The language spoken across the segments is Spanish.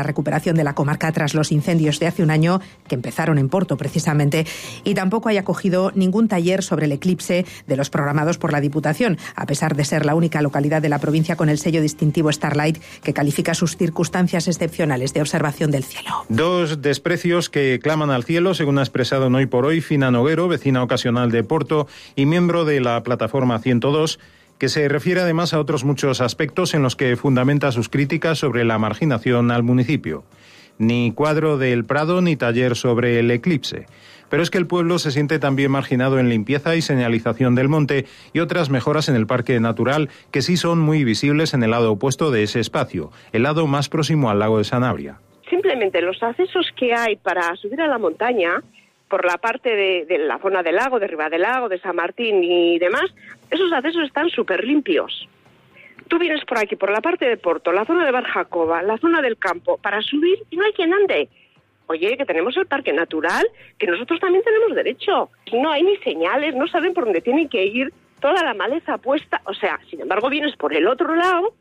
la recuperación de la comarca tras los incendios de hace un año que empezaron en Porto precisamente, y tampoco hay acogido ningún taller sobre el eclipse de los programados por la Diputación, a pesar de ser la única localidad de la provincia con el sello distintivo Starlight que califica sus circunstancias excepcionales de observación del cielo. Dos desprecios que claman al cielo, según ha expresado en Hoy por Hoy Fina Noguero, vecina ocasional de Porto y miembro de la plataforma 102, que se refiere además a otros muchos aspectos en los que fundamenta sus críticas sobre la marginación al municipio. Ni cuadro del Prado ni taller sobre el eclipse. Pero es que el pueblo se siente también marginado en limpieza y señalización del monte y otras mejoras en el parque natural que sí son muy visibles en el lado opuesto de ese espacio, el lado más próximo al lago de Sanabria. Simplemente los accesos que hay para subir a la montaña, por la parte de la zona del lago, de Ribadelago, de San Martín y demás, esos accesos están súper limpios. Tú vienes por aquí, por la parte de Porto, la zona de Barjacoba, la zona del campo, para subir y no hay quien ande. Oye, que tenemos el parque natural, que nosotros también tenemos derecho. No hay ni señales, no saben por dónde tienen que ir, toda la maleza puesta. O sea, sin embargo, vienes por el otro lado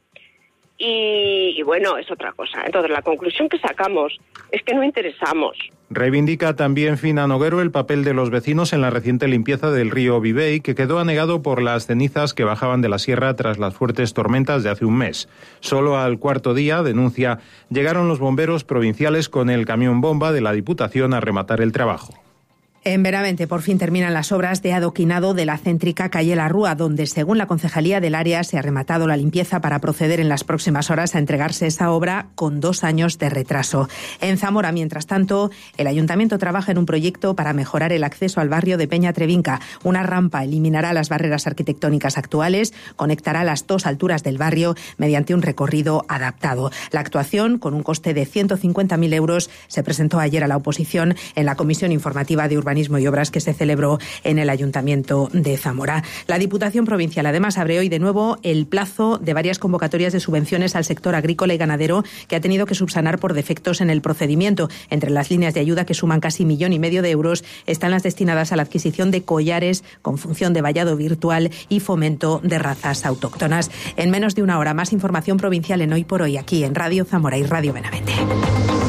y bueno, es otra cosa. Entonces, la conclusión que sacamos es que no interesamos. Reivindica también Fina Noguero el papel de los vecinos en la reciente limpieza del río Vivey, que quedó anegado por las cenizas que bajaban de la sierra tras las fuertes tormentas de hace un mes. Solo al cuarto día, denuncia, llegaron los bomberos provinciales con el camión bomba de la Diputación a rematar el trabajo. En Benavente por fin terminan las obras de adoquinado de la céntrica calle La Rúa, donde según la concejalía del área se ha rematado la limpieza para proceder en las próximas horas a entregarse esa obra con 2 años de retraso. En Zamora, mientras tanto, el ayuntamiento trabaja en un proyecto para mejorar el acceso al barrio de Peña Trevinca. Una rampa eliminará las barreras arquitectónicas actuales, conectará las 2 alturas del barrio mediante un recorrido adaptado. La actuación, con un coste de 150.000 euros, se presentó ayer a la oposición en la Comisión Informativa de Urbanismo y Obras que se celebró en el Ayuntamiento de Zamora. La Diputación Provincial además abre hoy de nuevo el plazo de varias convocatorias de subvenciones al sector agrícola y ganadero que ha tenido que subsanar por defectos en el procedimiento. Entre las líneas de ayuda, que suman casi 1,5 millones de euros, están las destinadas a la adquisición de collares con función de vallado virtual y fomento de razas autóctonas. En menos de una hora, más información provincial en Hoy por Hoy, aquí en Radio Zamora y Radio Benavente.